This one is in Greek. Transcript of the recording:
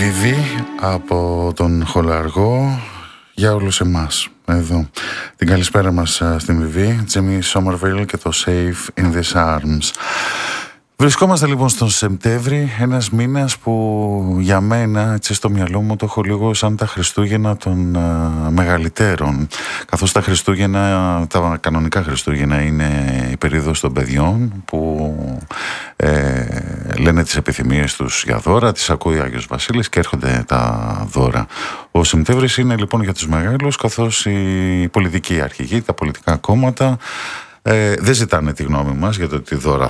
Βιβί από τον Χολαργό για όλους εμάς εδώ. Την καλησπέρα μας στην Βιβί, Jimmy Somerville και το Safe in These Arms. Βρισκόμαστε λοιπόν στον Σεπτέμβρη, ένας μήνας που για μένα, έτσι στο μυαλό μου, το έχω λίγο σαν τα Χριστούγεννα των μεγαλύτερων. Καθώς τα Χριστούγεννα, τα κανονικά Χριστούγεννα είναι η περίοδος των παιδιών που λένε τις επιθυμίες τους για δώρα, τις ακούει ο Άγιος Βασίλης και έρχονται τα δώρα. Ο Σεπτέμβρης είναι λοιπόν για τους μεγάλους, καθώς οι πολιτικοί αρχηγοί, τα πολιτικά κόμματα δεν ζητάνε τη γνώμη μας για το τι δώρα